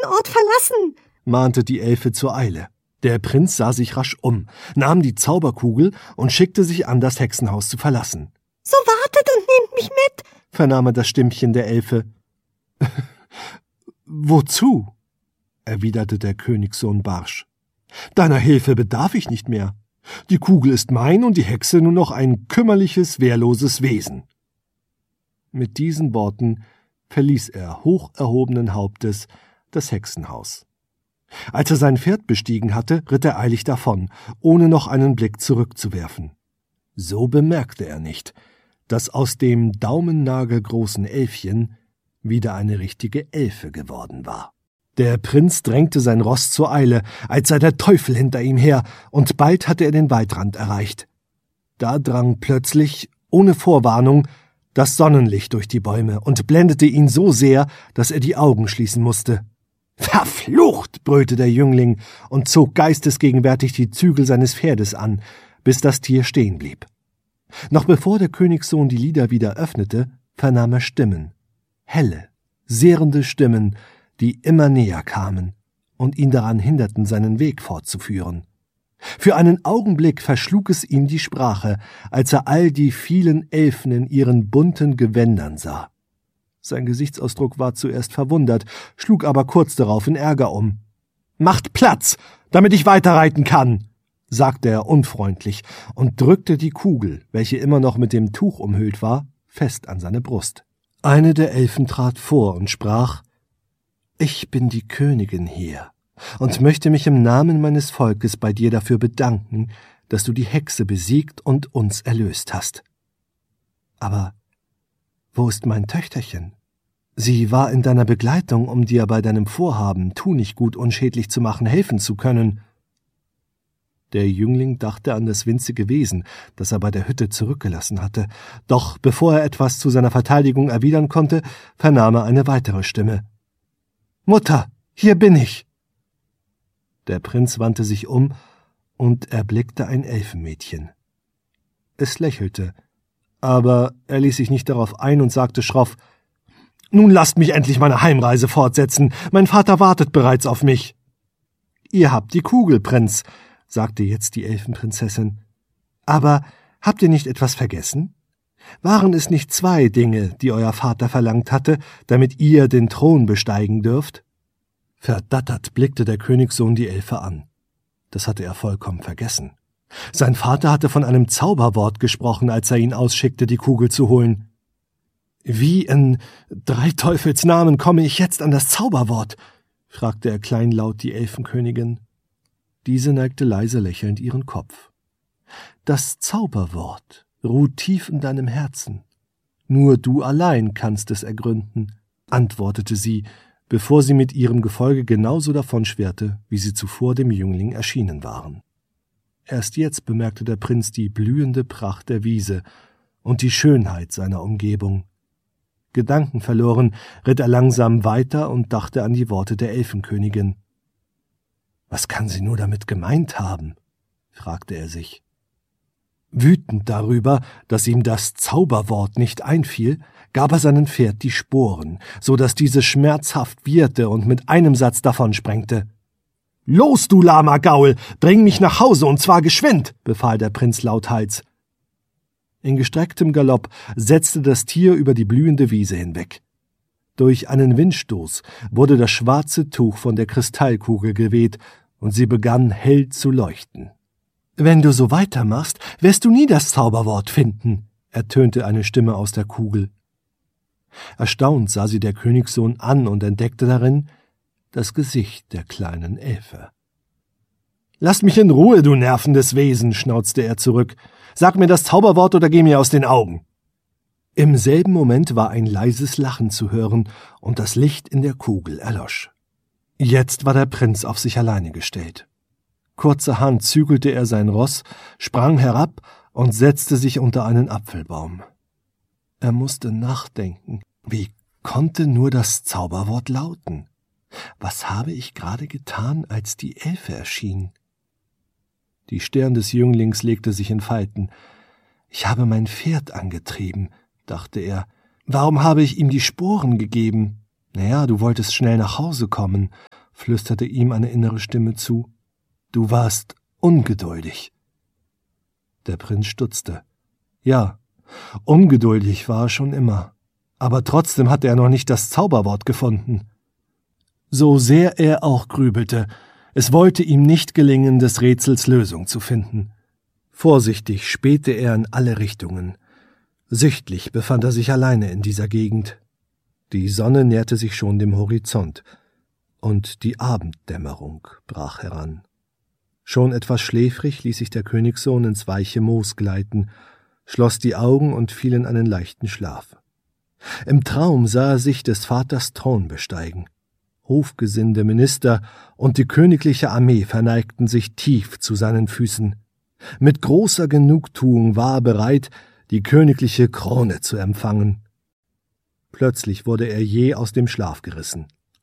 Ort verlassen«, mahnte die Elfe zur Eile. Der Prinz sah sich rasch um, nahm die Zauberkugel und schickte sich an, das Hexenhaus zu verlassen. »So wartet und nehmt mich mit«, vernahm er das Stimmchen der Elfe. »Wozu?« erwiderte der Königssohn barsch. »Deiner Hilfe bedarf ich nicht mehr. Die Kugel ist mein und die Hexe nur noch ein kümmerliches, wehrloses Wesen.« Mit diesen Worten verließ er hoch erhobenen Hauptes das Hexenhaus. Als er sein Pferd bestiegen hatte, ritt er eilig davon, ohne noch einen Blick zurückzuwerfen. So bemerkte er nicht, dass aus dem daumennagelgroßen Elfchen wieder eine richtige Elfe geworden war. Der Prinz drängte sein Ross zur Eile, als sei der Teufel hinter ihm her, und bald hatte er den Waldrand erreicht. Da drang plötzlich, ohne Vorwarnung, das Sonnenlicht durch die Bäume und blendete ihn so sehr, dass er die Augen schließen musste. »Verflucht«, brüllte der Jüngling und zog geistesgegenwärtig die Zügel seines Pferdes an, bis das Tier stehen blieb. Noch bevor der Königssohn die Lider wieder öffnete, vernahm er Stimmen, helle, zehrende Stimmen, die immer näher kamen und ihn daran hinderten, seinen Weg fortzuführen. Für einen Augenblick verschlug es ihm die Sprache, als er all die vielen Elfen in ihren bunten Gewändern sah. Sein Gesichtsausdruck war zuerst verwundert, schlug aber kurz darauf in Ärger um. »Macht Platz, damit ich weiterreiten kann«, sagte er unfreundlich und drückte die Kugel, welche immer noch mit dem Tuch umhüllt war, fest an seine Brust. Eine der Elfen trat vor und sprach: »Ich bin die Königin hier und möchte mich im Namen meines Volkes bei dir dafür bedanken, dass du die Hexe besiegt und uns erlöst hast. Aber wo ist mein Töchterchen? Sie war in deiner Begleitung, um dir bei deinem Vorhaben, Tunichtgut unschädlich zu machen, helfen zu können.« Der Jüngling dachte an das winzige Wesen, das er bei der Hütte zurückgelassen hatte, doch bevor er etwas zu seiner Verteidigung erwidern konnte, vernahm er eine weitere Stimme. »Mutter, hier bin ich!« Der Prinz wandte sich um und erblickte ein Elfenmädchen. Es lächelte, aber er ließ sich nicht darauf ein und sagte schroff: »Nun lasst mich endlich meine Heimreise fortsetzen, mein Vater wartet bereits auf mich.« »Ihr habt die Kugel, Prinz«, sagte jetzt die Elfenprinzessin. »Aber habt ihr nicht etwas vergessen? Waren es nicht 2 Dinge, die euer Vater verlangt hatte, damit ihr den Thron besteigen dürft?« Verdattert blickte der Königssohn die Elfe an. Das hatte er vollkommen vergessen. Sein Vater hatte von einem Zauberwort gesprochen, als er ihn ausschickte, die Kugel zu holen. »Wie in 3 Teufels Namen komme ich jetzt an das Zauberwort?« fragte er kleinlaut die Elfenkönigin. Diese neigte leise lächelnd ihren Kopf. »Das Zauberwort ruht tief in deinem Herzen. Nur du allein kannst es ergründen«, antwortete sie, bevor sie mit ihrem Gefolge genauso davonschwirrte, wie sie zuvor dem Jüngling erschienen waren. Erst jetzt bemerkte der Prinz die blühende Pracht der Wiese und die Schönheit seiner Umgebung. Gedankenverloren ritt er langsam weiter und dachte an die Worte der Elfenkönigin. »Was kann sie nur damit gemeint haben?« fragte er sich. Wütend darüber, dass ihm das Zauberwort nicht einfiel, gab er seinem Pferd die Sporen, so dass dieses schmerzhaft wieherte und mit einem Satz davonsprengte. »Los, du lahmer Gaul, bring mich nach Hause, und zwar geschwind«, befahl der Prinz lauthals. In gestrecktem Galopp setzte das Tier über die blühende Wiese hinweg. Durch einen Windstoß wurde das schwarze Tuch von der Kristallkugel geweht, und sie begann hell zu leuchten. »Wenn du so weitermachst, wirst du nie das Zauberwort finden«, ertönte eine Stimme aus der Kugel. Erstaunt sah sie der Königssohn an und entdeckte darin das Gesicht der kleinen Elfe. »Lass mich in Ruhe, du nervendes Wesen«, schnauzte er zurück. »Sag mir das Zauberwort oder geh mir aus den Augen.« Im selben Moment war ein leises Lachen zu hören, und das Licht in der Kugel erlosch. Jetzt war der Prinz auf sich alleine gestellt. Kurzerhand zügelte er sein Ross, sprang herab und setzte sich unter einen Apfelbaum. Er musste nachdenken. Wie konnte nur das Zauberwort lauten? Was habe ich gerade getan, als die Elfe erschien? Die Stirn des Jünglings legte sich in Falten. »Ich habe mein Pferd angetrieben«, dachte er. »Warum habe ich ihm die Sporen gegeben? Naja, du wolltest schnell nach Hause kommen, flüsterte ihm eine innere Stimme zu. Du warst ungeduldig. Der Prinz stutzte. Ja, ungeduldig war er schon immer. Aber trotzdem hatte er noch nicht das Zauberwort gefunden. So sehr er auch grübelte, es wollte ihm nicht gelingen, des Rätsels Lösung zu finden. Vorsichtig spähte er in alle Richtungen. Sichtlich befand er sich alleine in dieser Gegend. Die Sonne näherte sich schon dem Horizont, und die Abenddämmerung brach heran. Schon etwas schläfrig ließ sich der Königssohn ins weiche Moos gleiten, schloss die Augen und fiel in einen leichten Schlaf. Im Traum sah er sich des Vaters Thron besteigen. Hofgesinde, Minister und die königliche Armee verneigten sich tief zu seinen Füßen. Mit großer Genugtuung war er bereit, die königliche Krone zu empfangen. Plötzlich wurde er jäh aus dem Schlaf gerissen.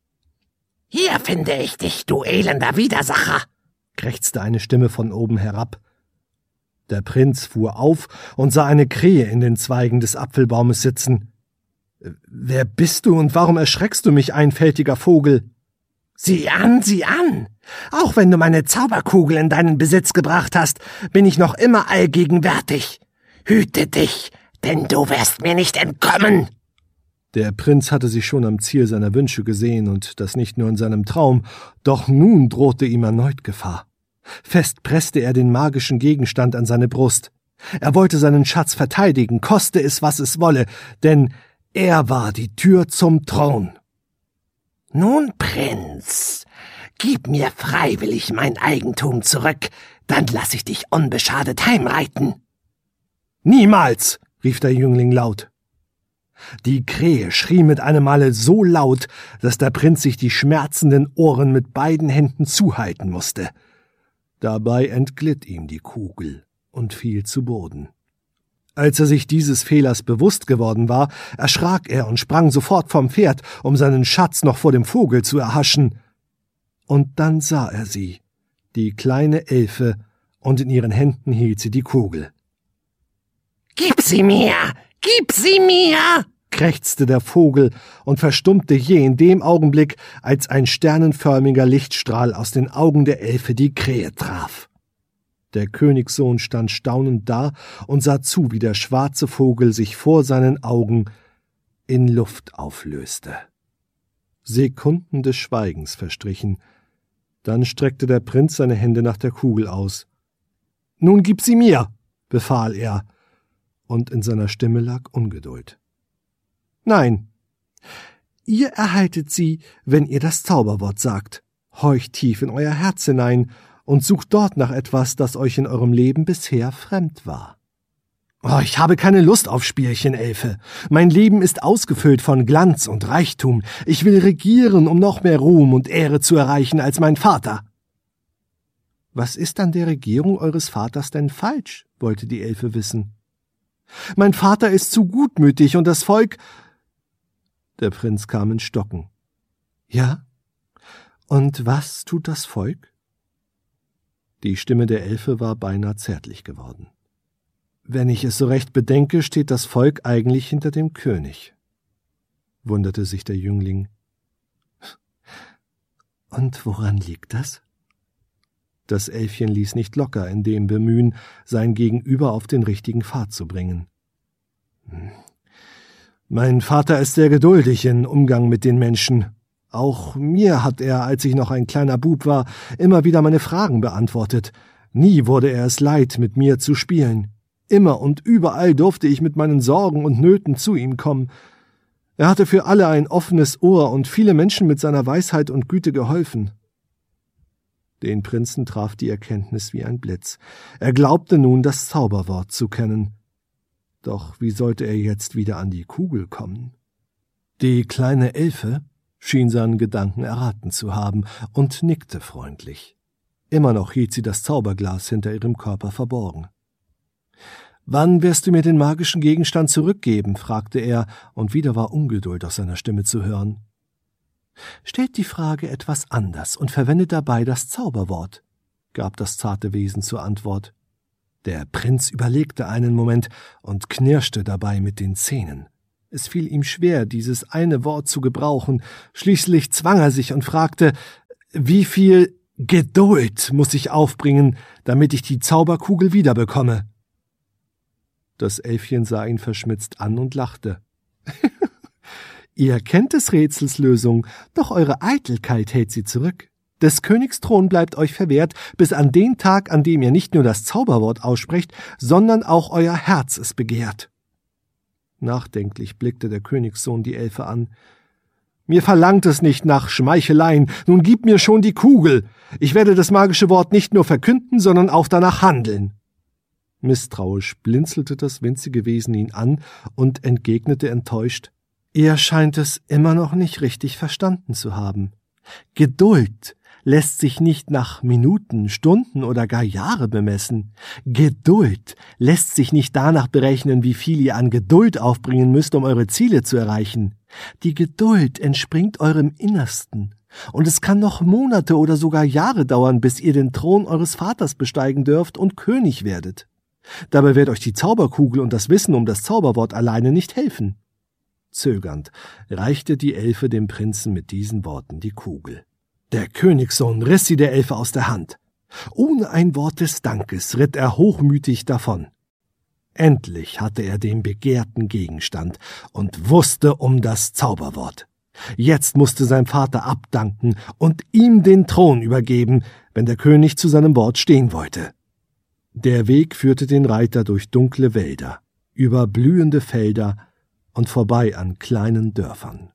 »Hier finde ich dich, du elender Widersacher«, krächzte eine Stimme von oben herab. Der Prinz fuhr auf und sah eine Krähe in den Zweigen des Apfelbaumes sitzen. »Wer bist du und warum erschreckst du mich, einfältiger Vogel?« »Sieh an, sieh an! Auch wenn du meine Zauberkugel in deinen Besitz gebracht hast, bin ich noch immer allgegenwärtig. Hüte dich, denn du wirst mir nicht entkommen!« Der Prinz hatte sich schon am Ziel seiner Wünsche gesehen, und das nicht nur in seinem Traum, doch nun drohte ihm erneut Gefahr. Fest presste er den magischen Gegenstand an seine Brust. Er wollte seinen Schatz verteidigen, koste es, was es wolle, denn er war die Tür zum Thron. »Nun, Prinz, gib mir freiwillig mein Eigentum zurück, dann lass ich dich unbeschadet heimreiten.« »Niemals«, rief der Jüngling laut. Die Krähe schrie mit einem Male so laut, dass der Prinz sich die schmerzenden Ohren mit beiden Händen zuhalten musste. Dabei entglitt ihm die Kugel und fiel zu Boden. Als er sich dieses Fehlers bewusst geworden war, erschrak er und sprang sofort vom Pferd, um seinen Schatz noch vor dem Vogel zu erhaschen. Und dann sah er sie, die kleine Elfe, und in ihren Händen hielt sie die Kugel. »Gib sie mir! Gib sie mir!« krächzte der Vogel und verstummte jäh in dem Augenblick, als ein sternenförmiger Lichtstrahl aus den Augen der Elfe die Krähe traf. Der Königssohn stand staunend da und sah zu, wie der schwarze Vogel sich vor seinen Augen in Luft auflöste. Sekunden des Schweigens verstrichen. Dann streckte der Prinz seine Hände nach der Kugel aus. »Nun gib sie mir«, befahl er, und in seiner Stimme lag Ungeduld. »Nein, ihr erhaltet sie, wenn ihr das Zauberwort sagt. Horcht tief in euer Herz hinein und sucht dort nach etwas, das euch in eurem Leben bisher fremd war.« »Oh, ich habe keine Lust auf Spielchen, Elfe. Mein Leben ist ausgefüllt von Glanz und Reichtum. Ich will regieren, um noch mehr Ruhm und Ehre zu erreichen als mein Vater.« »Was ist an der Regierung eures Vaters denn falsch?« wollte die Elfe wissen. »Mein Vater ist zu gutmütig und das Volk...« Der Prinz kam ins Stocken. »Ja? Und was tut das Volk?« Die Stimme der Elfe war beinahe zärtlich geworden. »Wenn ich es so recht bedenke, steht das Volk eigentlich hinter dem König«, wunderte sich der Jüngling. »Und woran liegt das?« Das Elfchen ließ nicht locker in dem Bemühen, sein Gegenüber auf den richtigen Pfad zu bringen. »Mein Vater ist sehr geduldig im Umgang mit den Menschen. Auch mir hat er, als ich noch ein kleiner Bub war, immer wieder meine Fragen beantwortet. Nie wurde er es leid, mit mir zu spielen. Immer und überall durfte ich mit meinen Sorgen und Nöten zu ihm kommen. Er hatte für alle ein offenes Ohr und viele Menschen mit seiner Weisheit und Güte geholfen.« Den Prinzen traf die Erkenntnis wie ein Blitz. Er glaubte nun, das Zauberwort zu kennen. Doch wie sollte er jetzt wieder an die Kugel kommen? Die kleine Elfe schien seinen Gedanken erraten zu haben und nickte freundlich. Immer noch hielt sie das Zauberglas hinter ihrem Körper verborgen. »Wann wirst du mir den magischen Gegenstand zurückgeben?« fragte er, und wieder war Ungeduld aus seiner Stimme zu hören. »Stellt die Frage etwas anders und verwendet dabei das Zauberwort«, gab das zarte Wesen zur Antwort. Der Prinz überlegte einen Moment und knirschte dabei mit den Zähnen. Es fiel ihm schwer, dieses eine Wort zu gebrauchen. Schließlich zwang er sich und fragte, wie viel Geduld muss ich aufbringen, damit ich die Zauberkugel wiederbekomme? Das Elfchen sah ihn verschmitzt an und lachte. Ihr kennt des Rätsels Lösung, doch eure Eitelkeit hält sie zurück. Des Königs Thron bleibt euch verwehrt, bis an den Tag, an dem ihr nicht nur das Zauberwort aussprecht, sondern auch euer Herz es begehrt. Nachdenklich blickte der Königssohn die Elfe an. »Mir verlangt es nicht nach Schmeicheleien, nun gib mir schon die Kugel. Ich werde das magische Wort nicht nur verkünden, sondern auch danach handeln.« Misstrauisch blinzelte das winzige Wesen ihn an und entgegnete enttäuscht, »Ihr scheint es immer noch nicht richtig verstanden zu haben. Geduld lässt sich nicht nach Minuten, Stunden oder gar Jahre bemessen. Geduld lässt sich nicht danach berechnen, wie viel ihr an Geduld aufbringen müsst, um eure Ziele zu erreichen. Die Geduld entspringt eurem Innersten, und es kann noch Monate oder sogar Jahre dauern, bis ihr den Thron eures Vaters besteigen dürft und König werdet. Dabei wird euch die Zauberkugel und das Wissen um das Zauberwort alleine nicht helfen.« Zögernd reichte die Elfe dem Prinzen mit diesen Worten die Kugel. Der Königssohn riss sie der Elfe aus der Hand. Ohne ein Wort des Dankes ritt er hochmütig davon. Endlich hatte er den begehrten Gegenstand und wusste um das Zauberwort. Jetzt musste sein Vater abdanken und ihm den Thron übergeben, wenn der König zu seinem Wort stehen wollte. Der Weg führte den Reiter durch dunkle Wälder, über blühende Felder und vorbei an kleinen Dörfern.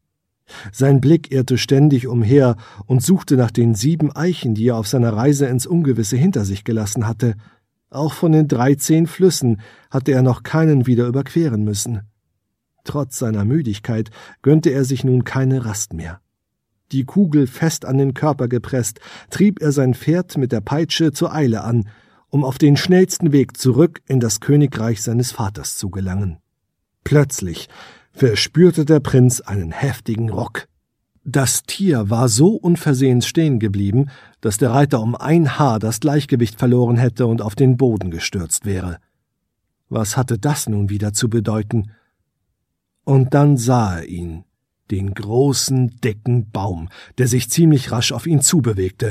Sein Blick irrte ständig umher und suchte nach den 7 Eichen, die er auf seiner Reise ins Ungewisse hinter sich gelassen hatte. Auch von den 13 Flüssen hatte er noch keinen wieder überqueren müssen. Trotz seiner Müdigkeit gönnte er sich nun keine Rast mehr. Die Kugel fest an den Körper gepresst, trieb er sein Pferd mit der Peitsche zur Eile an, um auf den schnellsten Weg zurück in das Königreich seines Vaters zu gelangen. Plötzlich verspürte der Prinz einen heftigen Ruck. Das Tier war so unversehens stehen geblieben, dass der Reiter um ein Haar das Gleichgewicht verloren hätte und auf den Boden gestürzt wäre. Was hatte das nun wieder zu bedeuten? Und dann sah er ihn, den großen, dicken Baum, der sich ziemlich rasch auf ihn zubewegte.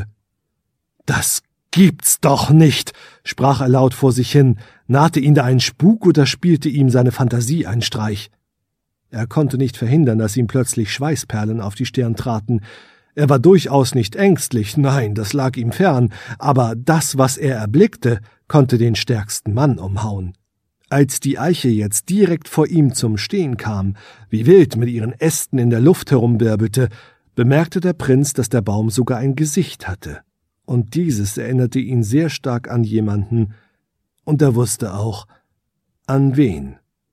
»Das gibt's doch nicht«, sprach er laut vor sich hin. Nahte ihn da ein Spuk oder spielte ihm seine Fantasie einen Streich? Er konnte nicht verhindern, dass ihm plötzlich Schweißperlen auf die Stirn traten. Er war durchaus nicht ängstlich, nein, das lag ihm fern, aber das, was er erblickte, konnte den stärksten Mann umhauen. Als die Eiche jetzt direkt vor ihm zum Stehen kam, wie wild mit ihren Ästen in der Luft herumwirbelte, bemerkte der Prinz, dass der Baum sogar ein Gesicht hatte. Und dieses erinnerte ihn sehr stark an jemanden, und er wusste auch, an wen.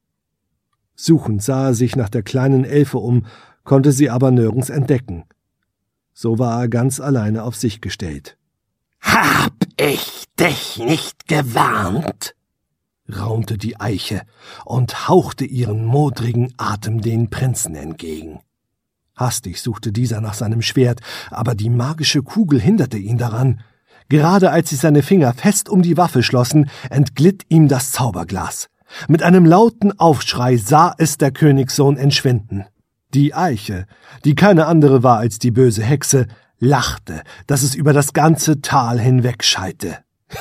Suchend sah er sich nach der kleinen Elfe um, konnte sie aber nirgends entdecken. So war er ganz alleine auf sich gestellt. »Hab ich dich nicht gewarnt?« raunte die Eiche und hauchte ihren modrigen Atem den Prinzen entgegen. Hastig suchte dieser nach seinem Schwert, aber die magische Kugel hinderte ihn daran. Gerade als sich seine Finger fest um die Waffe schlossen, entglitt ihm das Zauberglas. Mit einem lauten Aufschrei sah es der Königssohn entschwinden. Die Eiche, die keine andere war als die böse Hexe, lachte, dass es über das ganze Tal hinwegschallte.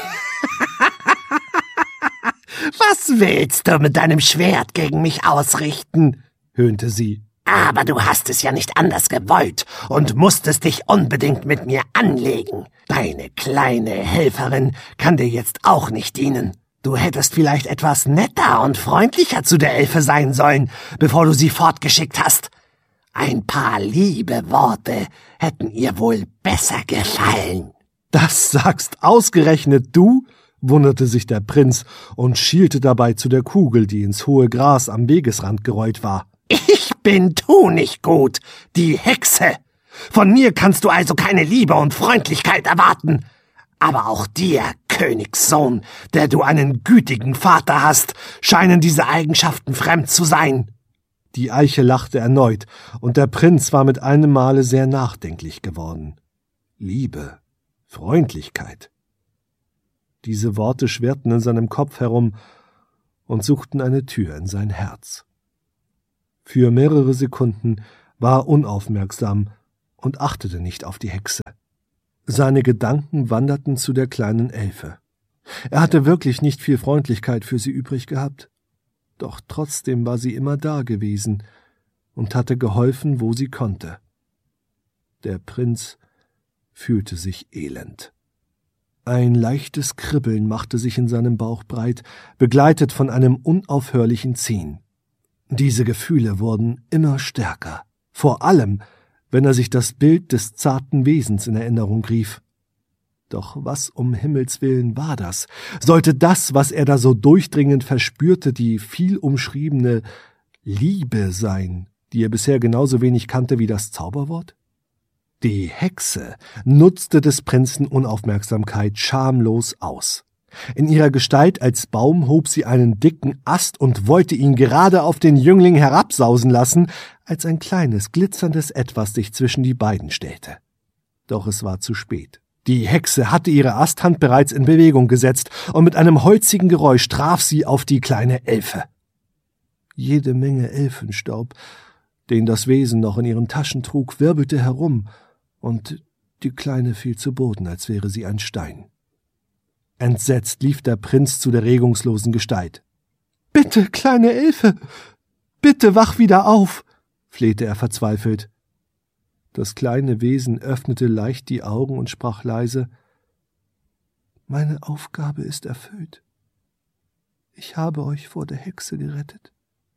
»Was willst du mit deinem Schwert gegen mich ausrichten?« höhnte sie. »Aber du hast es ja nicht anders gewollt und musstest dich unbedingt mit mir anlegen. Deine kleine Helferin kann dir jetzt auch nicht dienen. Du hättest vielleicht etwas netter und freundlicher zu der Elfe sein sollen, bevor du sie fortgeschickt hast. Ein paar liebe Worte hätten ihr wohl besser gefallen.« »Das sagst ausgerechnet du?« wunderte sich der Prinz und schielte dabei zu der Kugel, die ins hohe Gras am Wegesrand gerollt war. »Ich bin Tunichtgut, die Hexe. Von mir kannst du also keine Liebe und Freundlichkeit erwarten. Aber auch dir, Königssohn, der du einen gütigen Vater hast, scheinen diese Eigenschaften fremd zu sein.« Die Eiche lachte erneut, und der Prinz war mit einem Male sehr nachdenklich geworden. Liebe, Freundlichkeit. Diese Worte schwirrten in seinem Kopf herum und suchten eine Tür in sein Herz. Für mehrere Sekunden war er unaufmerksam und achtete nicht auf die Hexe. Seine Gedanken wanderten zu der kleinen Elfe. Er hatte wirklich nicht viel Freundlichkeit für sie übrig gehabt. Doch trotzdem war sie immer da gewesen und hatte geholfen, wo sie konnte. Der Prinz fühlte sich elend. Ein leichtes Kribbeln machte sich in seinem Bauch breit, begleitet von einem unaufhörlichen Ziehen. Diese Gefühle wurden immer stärker, vor allem, wenn er sich das Bild des zarten Wesens in Erinnerung rief. Doch was um Himmels willen war das? Sollte das, was er da so durchdringend verspürte, die viel umschriebene Liebe sein, die er bisher genauso wenig kannte wie das Zauberwort? Die Hexe nutzte des Prinzen Unaufmerksamkeit schamlos aus. In ihrer Gestalt als Baum hob sie einen dicken Ast und wollte ihn gerade auf den Jüngling herabsausen lassen, als ein kleines, glitzerndes Etwas sich zwischen die beiden stellte. Doch es war zu spät. Die Hexe hatte ihre Asthand bereits in Bewegung gesetzt, und mit einem holzigen Geräusch traf sie auf die kleine Elfe. Jede Menge Elfenstaub, den das Wesen noch in ihren Taschen trug, wirbelte herum, und die Kleine fiel zu Boden, als wäre sie ein Stein. Entsetzt lief der Prinz zu der regungslosen Gestalt. »Bitte, kleine Elfe, bitte wach wieder auf«, flehte er verzweifelt. Das kleine Wesen öffnete leicht die Augen und sprach leise: »Meine Aufgabe ist erfüllt. Ich habe euch vor der Hexe gerettet.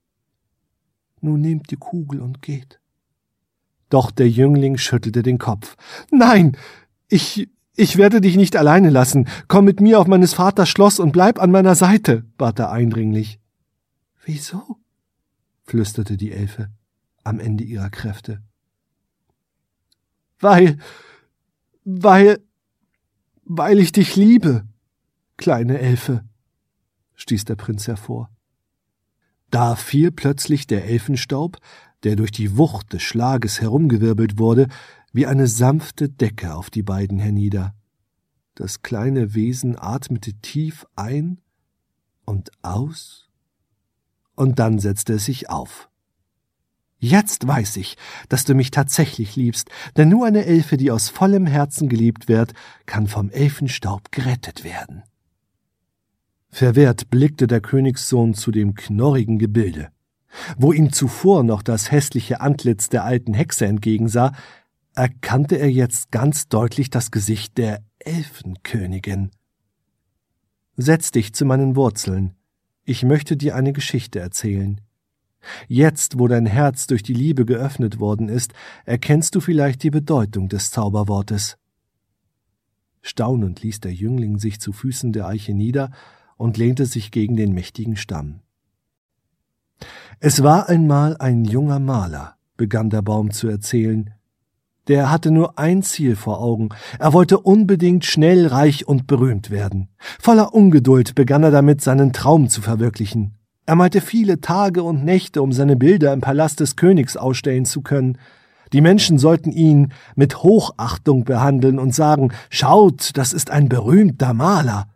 Nun nehmt die Kugel und geht.« Doch der Jüngling schüttelte den Kopf. »Nein, ich werde dich nicht alleine lassen. Komm mit mir auf meines Vaters Schloss und bleib an meiner Seite«, bat er eindringlich. »Wieso?«, flüsterte die Elfe am Ende ihrer Kräfte. »Weil ich dich liebe, kleine Elfe«, stieß der Prinz hervor. Da fiel plötzlich der Elfenstaub, der durch die Wucht des Schlages herumgewirbelt wurde, wie eine sanfte Decke auf die beiden hernieder. Das kleine Wesen atmete tief ein und aus, und dann setzte es sich auf. »Jetzt weiß ich, dass du mich tatsächlich liebst, denn nur eine Elfe, die aus vollem Herzen geliebt wird, kann vom Elfenstaub gerettet werden.« Verwirrt blickte der Königssohn zu dem knorrigen Gebilde. Wo ihm zuvor noch das hässliche Antlitz der alten Hexe entgegensah, erkannte er jetzt ganz deutlich das Gesicht der Elfenkönigin. »Setz dich zu meinen Wurzeln. Ich möchte dir eine Geschichte erzählen. Jetzt, wo dein Herz durch die Liebe geöffnet worden ist, erkennst du vielleicht die Bedeutung des Zauberwortes.« Staunend ließ der Jüngling sich zu Füßen der Eiche nieder und lehnte sich gegen den mächtigen Stamm. »Es war einmal ein junger Maler«, begann der Baum zu erzählen. Der hatte nur ein Ziel vor Augen. Er wollte unbedingt schnell reich und berühmt werden. Voller Ungeduld begann er damit, seinen Traum zu verwirklichen. Er malte viele Tage und Nächte, um seine Bilder im Palast des Königs ausstellen zu können. Die Menschen sollten ihn mit Hochachtung behandeln und sagen: »Schaut, das ist ein berühmter Maler.«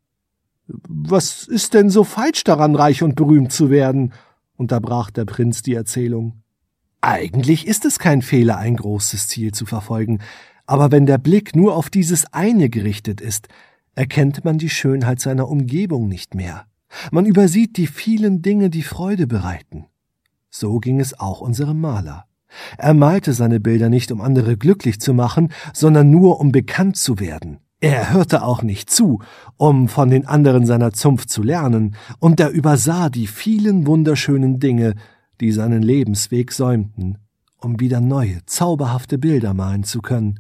»Was ist denn so falsch daran, reich und berühmt zu werden?«, unterbrach der Prinz die Erzählung. »Eigentlich ist es kein Fehler, ein großes Ziel zu verfolgen, aber wenn der Blick nur auf dieses eine gerichtet ist, erkennt man die Schönheit seiner Umgebung nicht mehr. Man übersieht die vielen Dinge, die Freude bereiten. So ging es auch unserem Maler. Er malte seine Bilder nicht, um andere glücklich zu machen, sondern nur, um bekannt zu werden. Er hörte auch nicht zu, um von den anderen seiner Zunft zu lernen, und er übersah die vielen wunderschönen Dinge, die seinen Lebensweg säumten, um wieder neue, zauberhafte Bilder malen zu können.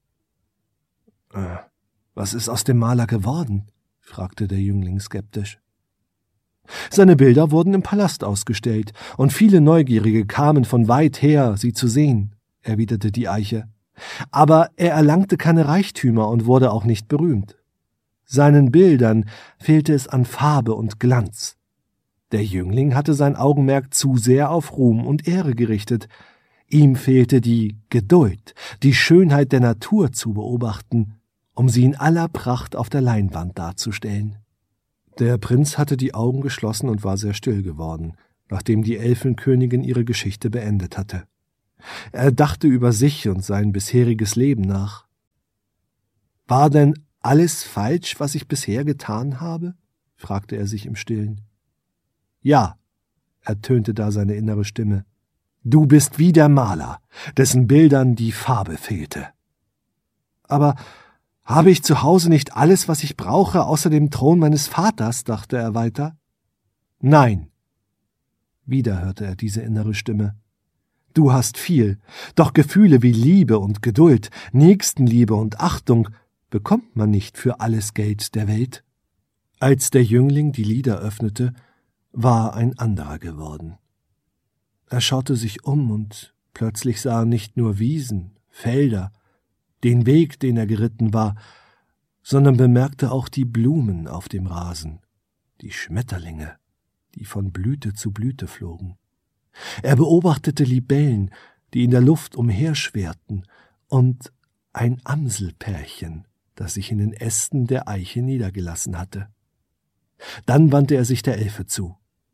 »Was ist aus dem Maler geworden?«, fragte der Jüngling skeptisch. »Seine Bilder wurden im Palast ausgestellt, und viele Neugierige kamen von weit her, sie zu sehen«, erwiderte die Eiche. »Aber er erlangte keine Reichtümer und wurde auch nicht berühmt. Seinen Bildern fehlte es an Farbe und Glanz. Der Jüngling hatte sein Augenmerk zu sehr auf Ruhm und Ehre gerichtet. Ihm fehlte die Geduld, die Schönheit der Natur zu beobachten, um sie in aller Pracht auf der Leinwand darzustellen.« Der Prinz hatte die Augen geschlossen und war sehr still geworden, nachdem die Elfenkönigin ihre Geschichte beendet hatte. Er dachte über sich und sein bisheriges Leben nach. »War denn alles falsch, was ich bisher getan habe?« fragte er sich im Stillen. »Ja«, ertönte da seine innere Stimme. »Du bist wie der Maler, dessen Bildern die Farbe fehlte.« »Aber habe ich zu Hause nicht alles, was ich brauche, außer dem Thron meines Vaters?« dachte er weiter. »Nein.« Wieder hörte er diese innere Stimme. »Du hast viel, doch Gefühle wie Liebe und Geduld, Nächstenliebe und Achtung bekommt man nicht für alles Geld der Welt.« Als der Jüngling die Lider öffnete, war ein anderer geworden. Er schaute sich um und plötzlich sah er nicht nur Wiesen, Felder, den Weg, den er geritten war, sondern bemerkte auch die Blumen auf dem Rasen, die Schmetterlinge, die von Blüte zu Blüte flogen. Er beobachtete Libellen, die in der Luft umherschwirrten, und ein Amselpärchen, das sich in den Ästen der Eiche niedergelassen hatte. Dann wandte er sich der Elfe zu.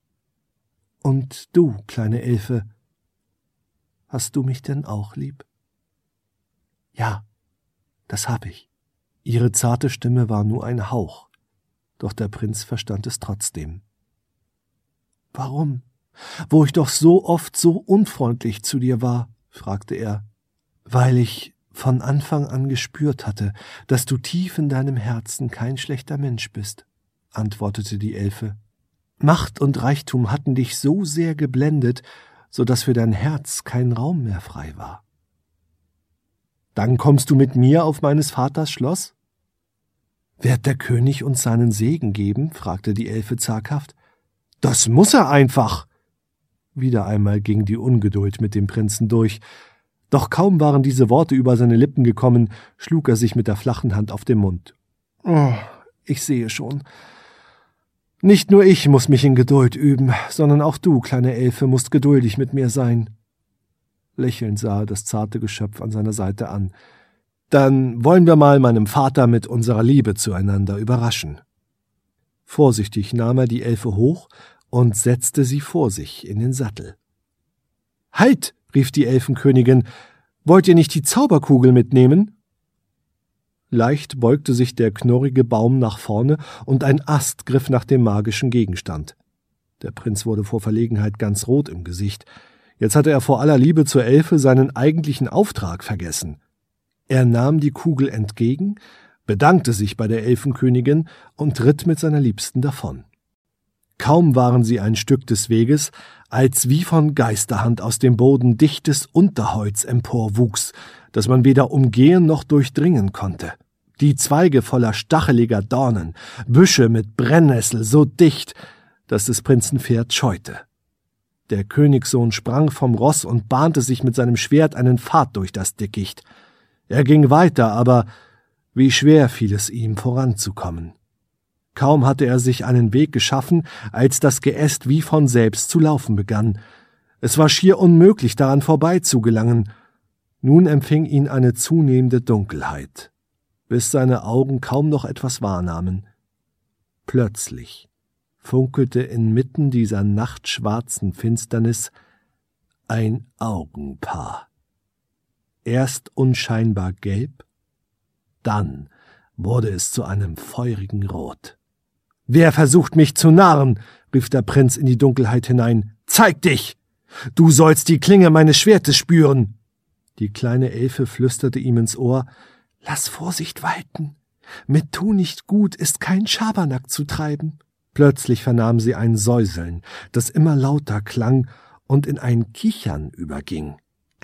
»Und du, kleine Elfe, hast du mich denn auch lieb?« »Ja, das hab ich.« Ihre zarte Stimme war nur ein Hauch, doch der Prinz verstand es trotzdem. »Warum, wo ich doch so oft so unfreundlich zu dir war?« fragte er. »Weil ich von Anfang an gespürt hatte, dass du tief in deinem Herzen kein schlechter Mensch bist«, antwortete die Elfe. »Macht und Reichtum hatten dich so sehr geblendet, so dass für dein Herz kein Raum mehr frei war.« »Dann kommst du mit mir auf meines Vaters Schloss?« »Wird der König uns seinen Segen geben?« fragte die Elfe zaghaft. »Das muß er einfach!« Wieder einmal ging die Ungeduld mit dem Prinzen durch. Doch kaum waren diese Worte über seine Lippen gekommen, schlug er sich mit der flachen Hand auf den Mund. »Oh, ich sehe schon. Nicht nur ich muß mich in Geduld üben, sondern auch du, kleine Elfe, musst geduldig mit mir sein.« Lächelnd sah er das zarte Geschöpf an seiner Seite an. »Dann wollen wir mal meinem Vater mit unserer Liebe zueinander überraschen.« Vorsichtig nahm er die Elfe hoch und setzte sie vor sich in den Sattel. »Halt!« rief die Elfenkönigin. »Wollt ihr nicht die Zauberkugel mitnehmen?« Leicht beugte sich der knorrige Baum nach vorne und ein Ast griff nach dem magischen Gegenstand. Der Prinz wurde vor Verlegenheit ganz rot im Gesicht. Jetzt hatte er vor aller Liebe zur Elfe seinen eigentlichen Auftrag vergessen. Er nahm die Kugel entgegen, bedankte sich bei der Elfenkönigin und ritt mit seiner Liebsten davon. Kaum waren sie ein Stück des Weges, als wie von Geisterhand aus dem Boden dichtes Unterholz emporwuchs, das man weder umgehen noch durchdringen konnte. Die Zweige voller stacheliger Dornen, Büsche mit Brennnessel so dicht, dass des Prinzen Pferd scheute. Der Königssohn sprang vom Ross und bahnte sich mit seinem Schwert einen Pfad durch das Dickicht. Er ging weiter, aber wie schwer fiel es ihm, voranzukommen. Kaum hatte er sich einen Weg geschaffen, als das Geäst wie von selbst zu laufen begann. Es war schier unmöglich, daran vorbeizugelangen. Nun empfing ihn eine zunehmende Dunkelheit, bis seine Augen kaum noch etwas wahrnahmen. Plötzlich funkelte inmitten dieser nachtschwarzen Finsternis ein Augenpaar. Erst unscheinbar gelb, dann wurde es zu einem feurigen Rot. »Wer versucht mich zu narren?« rief der Prinz in die Dunkelheit hinein. »Zeig dich! Du sollst die Klinge meines Schwertes spüren!« Die kleine Elfe flüsterte ihm ins Ohr, »Lass Vorsicht walten! Mit Tu nicht gut ist kein Schabernack zu treiben!« Plötzlich vernahm sie ein Säuseln, das immer lauter klang und in ein Kichern überging.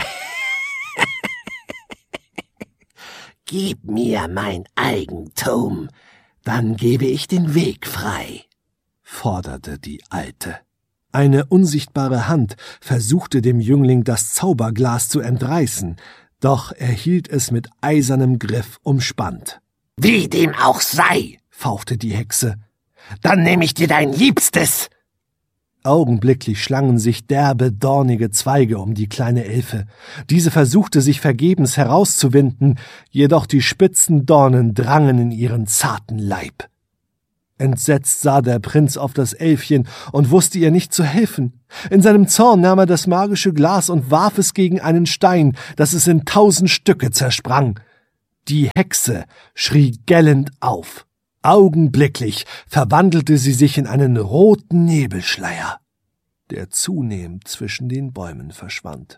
»Gib mir mein Eigentum, dann gebe ich den Weg frei«, forderte die Alte. Eine unsichtbare Hand versuchte dem Jüngling das Zauberglas zu entreißen, doch er hielt es mit eisernem Griff umspannt. »Wie dem auch sei«, fauchte die Hexe. »Dann nehme ich dir dein Liebstes!« Augenblicklich schlangen sich derbe, dornige Zweige um die kleine Elfe. Diese versuchte sich vergebens herauszuwinden, jedoch die spitzen Dornen drangen in ihren zarten Leib. Entsetzt sah der Prinz auf das Elfchen und wusste ihr nicht zu helfen. In seinem Zorn nahm er das magische Glas und warf es gegen einen Stein, dass es in 1000 Stücke zersprang. Die Hexe schrie gellend auf. Augenblicklich verwandelte sie sich in einen roten Nebelschleier, der zunehmend zwischen den Bäumen verschwand.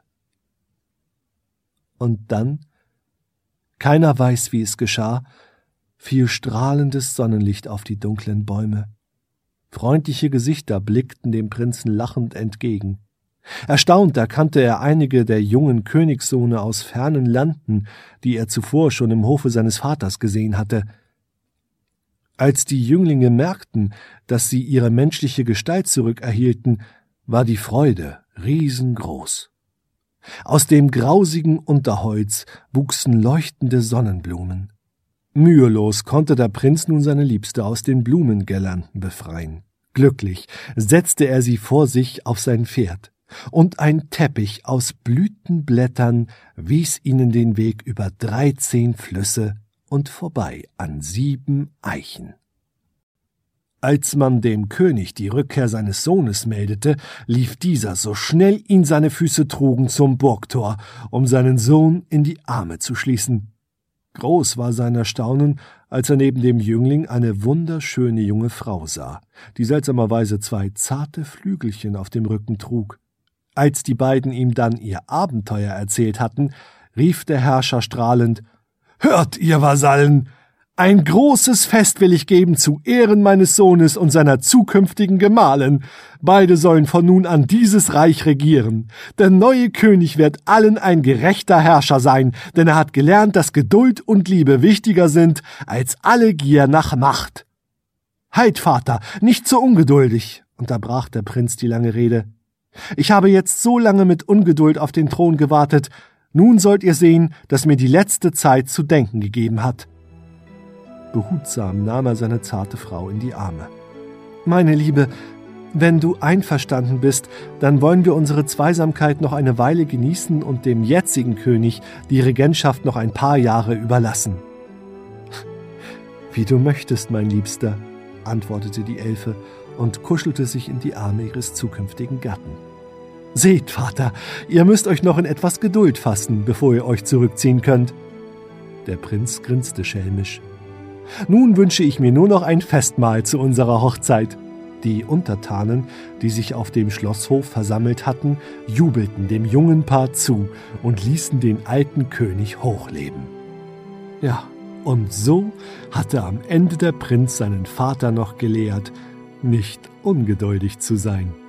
Und dann, keiner weiß, wie es geschah, fiel strahlendes Sonnenlicht auf die dunklen Bäume. Freundliche Gesichter blickten dem Prinzen lachend entgegen. Erstaunt erkannte er einige der jungen Königssohne aus fernen Landen, die er zuvor schon im Hofe seines Vaters gesehen hatte. Als die Jünglinge merkten, dass sie ihre menschliche Gestalt zurückerhielten, war die Freude riesengroß. Aus dem grausigen Unterholz wuchsen leuchtende Sonnenblumen. Mühelos konnte der Prinz nun seine Liebste aus den Blumengirlanden befreien. Glücklich setzte er sie vor sich auf sein Pferd, und ein Teppich aus Blütenblättern wies ihnen den Weg über 13 Flüsse und vorbei an 7 Eichen. Als man dem König die Rückkehr seines Sohnes meldete, lief dieser, so schnell ihn seine Füße trugen, zum Burgtor, um seinen Sohn in die Arme zu schließen. Groß war sein Erstaunen, als er neben dem Jüngling eine wunderschöne junge Frau sah, die seltsamerweise 2 zarte Flügelchen auf dem Rücken trug. Als die beiden ihm dann ihr Abenteuer erzählt hatten, rief der Herrscher strahlend: »Hört, ihr Vasallen! Ein großes Fest will ich geben zu Ehren meines Sohnes und seiner zukünftigen Gemahlin. Beide sollen von nun an dieses Reich regieren. Der neue König wird allen ein gerechter Herrscher sein, denn er hat gelernt, dass Geduld und Liebe wichtiger sind als alle Gier nach Macht.« »Halt, Vater, nicht so ungeduldig«, unterbrach der Prinz die lange Rede. »Ich habe jetzt so lange mit Ungeduld auf den Thron gewartet. Nun sollt ihr sehen, dass mir die letzte Zeit zu denken gegeben hat.« Behutsam nahm er seine zarte Frau in die Arme. »Meine Liebe, wenn du einverstanden bist, dann wollen wir unsere Zweisamkeit noch eine Weile genießen und dem jetzigen König die Regentschaft noch ein paar Jahre überlassen.« »Wie du möchtest, mein Liebster«, antwortete die Elfe und kuschelte sich in die Arme ihres zukünftigen Gatten. »Seht, Vater, ihr müsst euch noch in etwas Geduld fassen, bevor ihr euch zurückziehen könnt.« Der Prinz grinste schelmisch. »Nun wünsche ich mir nur noch ein Festmahl zu unserer Hochzeit.« Die Untertanen, die sich auf dem Schlosshof versammelt hatten, jubelten dem jungen Paar zu und ließen den alten König hochleben. Ja, und so hatte am Ende der Prinz seinen Vater noch gelehrt, nicht ungeduldig zu sein.